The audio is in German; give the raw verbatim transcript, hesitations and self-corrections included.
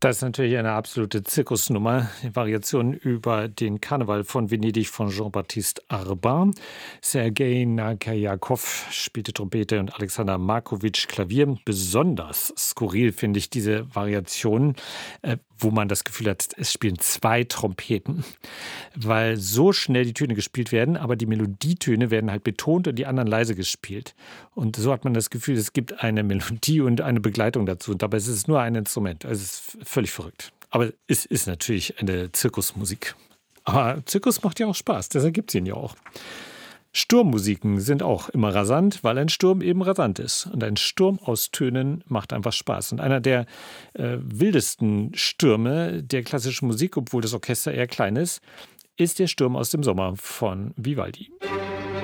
Das ist natürlich eine absolute Zirkusnummer. Variation über den Karneval von Venedig von Jean-Baptiste Arbin. Sergei Nakerjakow spielte Trompete und Alexander Markowitsch Klavier. Besonders skurril finde ich diese Variation, äh, wo man das Gefühl hat, es spielen zwei Trompeten. Weil so schnell die Töne gespielt werden, aber die Melodietöne werden halt betont und die anderen leise gespielt. Und so hat man das Gefühl, es gibt eine Melodie und eine Begleitung dazu. Und dabei ist es nur ein Instrument. Also es ist völlig verrückt. Aber es ist natürlich eine Zirkusmusik. Aber Zirkus macht ja auch Spaß, deshalb gibt es ihn ja auch. Sturmmusiken sind auch immer rasant, weil ein Sturm eben rasant ist. Und ein Sturm aus Tönen macht einfach Spaß. Und einer der äh, wildesten Stürme der klassischen Musik, obwohl das Orchester eher klein ist, ist der Sturm aus dem Sommer von Vivaldi.